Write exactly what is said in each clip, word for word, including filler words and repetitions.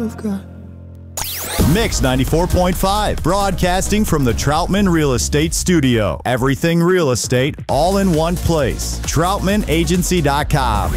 of God. Mix ninety-four point five, broadcasting from the Troutman Real Estate Studio. Everything real estate, all in one place. Troutman Agency dot com.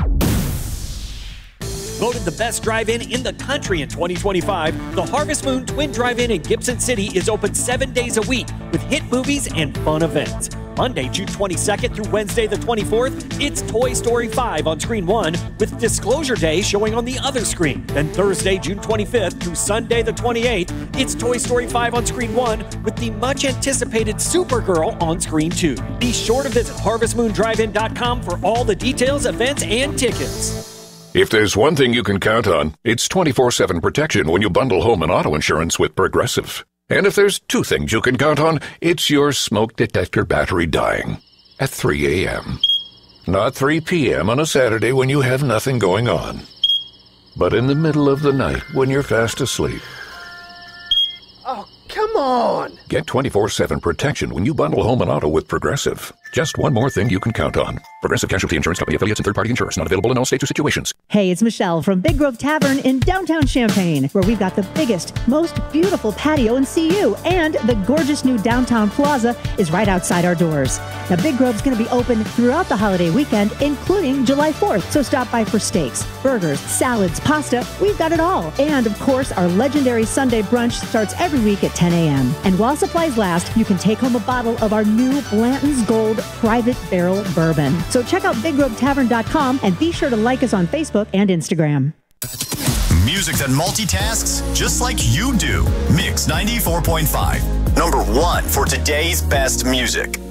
Voted the best drive-in in the country in twenty twenty-five, the Harvest Moon Twin Drive-In in Gibson City is open seven days a week with hit movies and fun events. Monday, June twenty-second through Wednesday the twenty-fourth, it's Toy Story five on Screen one with Disclosure Day showing on the other screen. Then Thursday, June twenty-fifth through Sunday the twenty-eighth, it's Toy Story five on Screen one with the much-anticipated Supergirl on Screen two. Be sure to visit harvest moon drive in dot com for all the details, events, and tickets. If there's one thing you can count on, it's twenty-four seven protection when you bundle home and auto insurance with Progressive. And if there's two things you can count on, it's your smoke detector battery dying at three a.m. Not three p.m. on a Saturday when you have nothing going on, but in the middle of the night when you're fast asleep. Oh, come on! Get twenty-four seven protection when you bundle home and auto with Progressive. Just one more thing you can count on. Progressive Casualty Insurance Company, affiliates, and third-party insurers. Not available in all states or situations. Hey, it's Michelle from Big Grove Tavern in downtown Champaign, where we've got the biggest, most beautiful patio in C U, and the gorgeous new downtown plaza is right outside our doors. Now, Big Grove's going to be open throughout the holiday weekend, including July fourth, so stop by for steaks, burgers, salads, pasta. We've got it all. And, of course, our legendary Sunday brunch starts every week at ten a.m. And while supplies last, you can take home a bottle of our new Blanton's Gold Private Barrel Bourbon. So check out big grove tavern dot com and be sure to like us on Facebook and Instagram. Music that multitasks just like you do. Mix ninety-four point five. Number one for today's best music.